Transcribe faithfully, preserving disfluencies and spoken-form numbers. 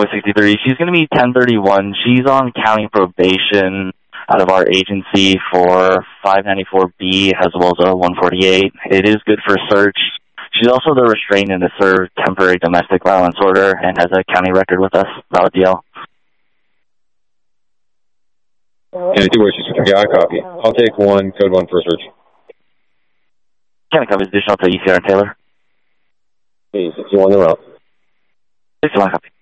four sixty-three. She's going to be ten thirty-one. She's on county probation out of our agency for five ninety-four B as well as a one forty-eight. It is good for search. She's also the restrained and the served temporary domestic violence order and has a county record with us. Valid D L. And two wishes. Okay, I copy. I'll take one, code one for search. County covers additional to E C R and Taylor. Hey, sixty-one, they're out. sixty-one, copy.